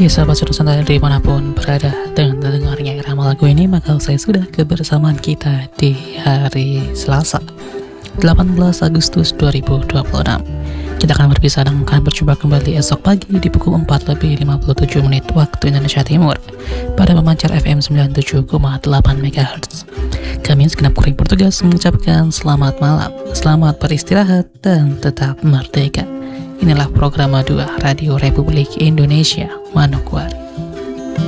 Oke sahabat santai dimanapun berada, dengan terdengarnya irama lagu ini maka saya sudah kebersamaan kita di hari Selasa 18 Agustus 2026. Kita akan berpisah dan akan berjumpa kembali esok pagi di pukul 4:57 waktu Indonesia Timur pada pemancar FM 97,8 MHz. Kami segenap kru bertugas mengucapkan selamat malam, selamat beristirahat dan tetap merdeka. Inilah program 2 Radio Republik Indonesia, Manokwari.